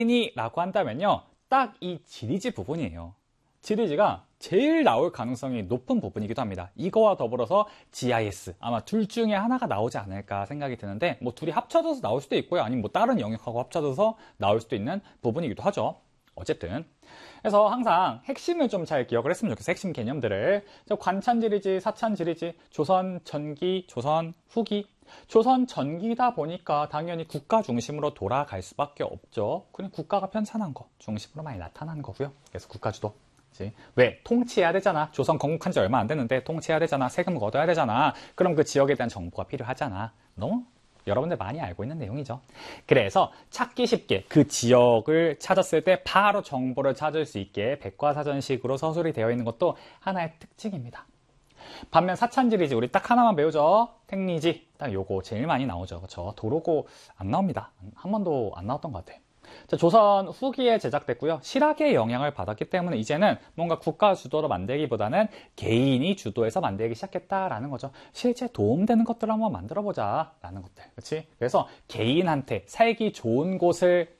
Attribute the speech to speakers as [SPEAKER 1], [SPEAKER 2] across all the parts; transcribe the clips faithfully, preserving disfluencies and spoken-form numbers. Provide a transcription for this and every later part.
[SPEAKER 1] 라고 한다면요, 딱 이 지리지 부분이에요. 지리지가 제일 나올 가능성이 높은 부분이기도 합니다. 이거와 더불어서 지아이에스, 아마 둘 중에 하나가 나오지 않을까 생각이 드는데, 뭐 둘이 합쳐져서 나올 수도 있고요, 아니면 뭐 다른 영역하고 합쳐져서 나올 수도 있는 부분이기도 하죠. 어쨌든 그래서 항상 핵심을 좀 잘 기억을 했으면 좋겠어요. 핵심 개념들을. 관찬지리지, 사찬지리지, 조선 전기, 조선 후기. 조선 전기다 보니까 당연히 국가 중심으로 돌아갈 수밖에 없죠. 그냥 국가가 편찬한 거 중심으로 많이 나타나는 거고요. 그래서 국가주도. 그치? 왜? 통치해야 되잖아. 조선 건국한 지 얼마 안 됐는데 통치해야 되잖아. 세금 걷어야 되잖아. 그럼 그 지역에 대한 정보가 필요하잖아. 너무 여러분들 많이 알고 있는 내용이죠. 그래서 찾기 쉽게 그 지역을 찾았을 때 바로 정보를 찾을 수 있게 백과사전식으로 서술이 되어 있는 것도 하나의 특징입니다. 반면 사찬지리지 우리 딱 하나만 배우죠. 택리지 딱 요거 제일 많이 나오죠. 그렇죠? 도로고 안 나옵니다. 한 번도 안 나왔던 것 같아요. 자, 조선 후기에 제작됐고요. 실학의 영향을 받았기 때문에 이제는 뭔가 국가 주도로 만들기보다는 개인이 주도해서 만들기 시작했다라는 거죠. 실제 도움되는 것들을 한번 만들어보자 라는 것들. 그렇지? 그래서 개인한테 살기 좋은 곳을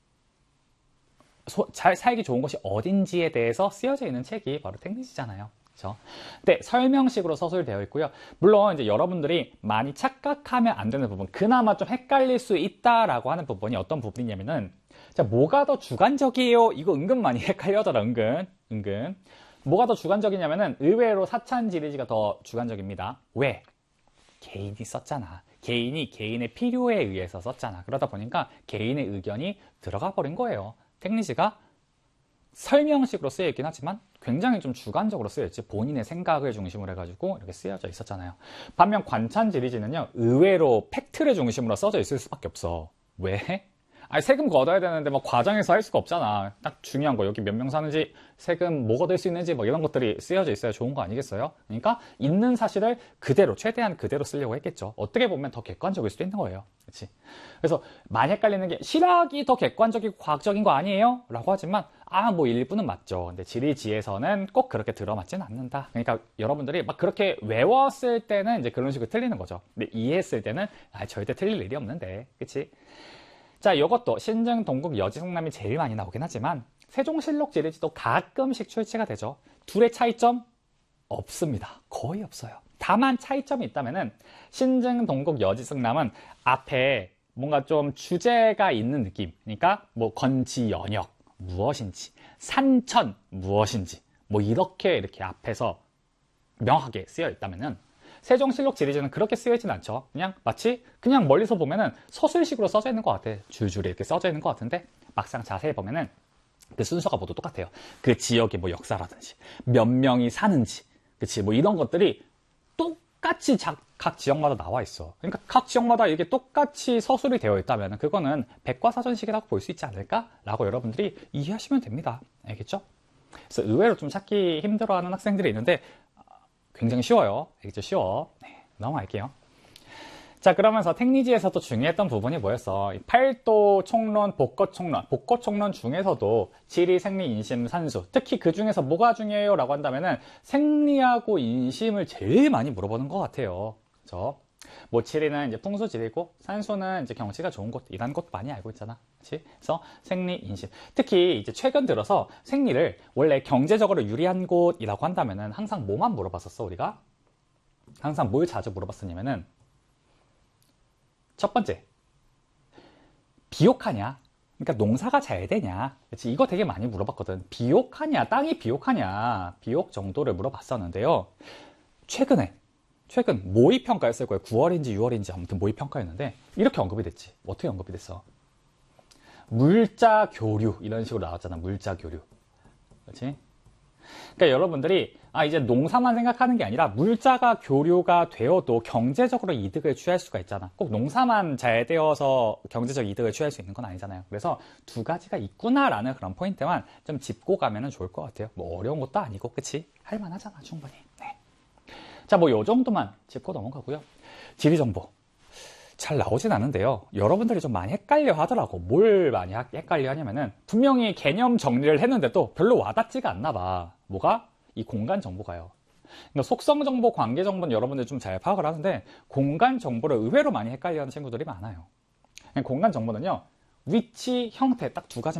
[SPEAKER 1] 소, 잘 살기 좋은 곳이 어딘지에 대해서 쓰여져 있는 책이 바로 택리지잖아요. 그렇죠? 근데 설명식으로 서술되어 있고요. 물론 이제 여러분들이 많이 착각하면 안 되는 부분, 그나마 좀 헷갈릴 수 있다라고 하는 부분이 어떤 부분이냐면은, 자, 뭐가 더 주관적이에요? 이거 은근 많이 헷갈려더라. 은근 은근 뭐가 더 주관적이냐면은 의외로 사찬지리지가 더 주관적입니다. 왜? 개인이 썼잖아. 개인이 개인의 필요에 의해서 썼잖아. 그러다 보니까 개인의 의견이 들어가 버린 거예요. 택리지가 설명식으로 쓰여 있긴 하지만 굉장히 좀 주관적으로 쓰여 있지. 본인의 생각을 중심으로 해가지고 이렇게 쓰여져 있었잖아요. 반면 관찬지리지는요, 의외로 팩트를 중심으로 써져 있을 수밖에 없어. 왜? 아니, 세금 걷어야 되는데 막 과정에서 할 수가 없잖아. 딱 중요한 거, 여기 몇 명 사는지, 세금 뭐 걷을 수 있는지 뭐 이런 것들이 쓰여져 있어야 좋은 거 아니겠어요? 그러니까 있는 사실을 그대로, 최대한 그대로 쓰려고 했겠죠. 어떻게 보면 더 객관적일 수도 있는 거예요. 그렇지? 그래서 많이 헷갈리는 게, 실학이 더 객관적이고 과학적인 거 아니에요? 라고 하지만 아, 뭐 일부는 맞죠. 근데 지리지에서는 꼭 그렇게 들어맞지는 않는다. 그러니까 여러분들이 막 그렇게 외웠을 때는 이제 그런 식으로 틀리는 거죠. 근데 이해했을 때는 아, 절대 틀릴 일이 없는데. 그치? 자, 이것도 신증, 동국, 여지성남이 제일 많이 나오긴 하지만 세종실록 지리지도 가끔씩 출시가 되죠. 둘의 차이점? 없습니다. 거의 없어요. 다만 차이점이 있다면은 신증, 동국, 여지성남은 앞에 뭔가 좀 주제가 있는 느낌. 그러니까 뭐 건지, 연역 무엇인지, 산천 무엇인지 뭐 이렇게 이렇게 앞에서 명확하게 쓰여 있다면은 세종실록 지리지는 그렇게 쓰여있진 않죠. 그냥 마치 그냥 멀리서 보면은 서술식으로 써져 있는 것 같아. 줄줄이 이렇게 써져 있는 것 같은데 막상 자세히 보면은 그 순서가 모두 똑같아요. 그 지역의 뭐 역사라든지 몇 명이 사는지, 그치, 뭐 이런 것들이 똑같이 자, 각 지역마다 나와 있어. 그러니까 각 지역마다 이게 똑같이 서술이 되어 있다면 그거는 백과사전식이라고 볼 수 있지 않을까라고 여러분들이 이해하시면 됩니다. 알겠죠? 그래서 의외로 좀 찾기 힘들어하는 학생들이 있는데 굉장히 쉬워요. 알겠죠? 쉬워. 네, 넘어갈게요. 자, 그러면서 택리지에서도 중요했던 부분이 뭐였어? 팔도 총론, 복거 총론. 복거 총론 중에서도 지리, 생리, 인심, 산수. 특히 그 중에서 뭐가 중요해요? 라고 한다면은 생리하고 인심을 제일 많이 물어보는 것 같아요. 그죠? 뭐 지리는 이제 풍수지리고 산수는 이제 경치가 좋은 곳, 이런 곳 많이 알고 있잖아. 그치? 그래서 생리, 인심. 특히 이제 최근 들어서 생리를 원래 경제적으로 유리한 곳이라고 한다면은 항상 뭐만 물어봤었어, 우리가? 항상 뭘 자주 물어봤었냐면은 첫 번째, 비옥하냐? 그러니까 농사가 잘 되냐? 그치? 이거 되게 많이 물어봤거든. 비옥하냐? 땅이 비옥하냐? 비옥 정도를 물어봤었는데요. 최근에 최근 모의평가였을 거예요. 구월인지 유월인지 아무튼 모의평가였는데 이렇게 언급이 됐지. 어떻게 언급이 됐어? 물자 교류 이런 식으로 나왔잖아. 물자 교류. 그렇지? 그러니까 여러분들이 아, 이제 농사만 생각하는 게 아니라 물자가 교류가 되어도 경제적으로 이득을 취할 수가 있잖아. 꼭 농사만 잘 되어서 경제적 이득을 취할 수 있는 건 아니잖아요. 그래서 두 가지가 있구나라는 그런 포인트만 좀 짚고 가면 좋을 것 같아요. 뭐 어려운 것도 아니고, 그치? 할만하잖아, 충분히. 네. 자, 뭐 요 정도만 짚고 넘어가고요. 지리정보 잘 나오진 않은데요. 여러분들이 좀 많이 헷갈려 하더라고. 뭘 많이 헷갈려 하냐면은 분명히 개념 정리를 했는데도 별로 와닿지가 않나 봐. 뭐가? 이 공간 정보가요. 그러니까 속성 정보, 관계 정보는 여러분들이 좀 잘 파악을 하는데 공간 정보를 의외로 많이 헷갈려 하는 친구들이 많아요. 공간 정보는요, 위치, 형태 딱 두 가지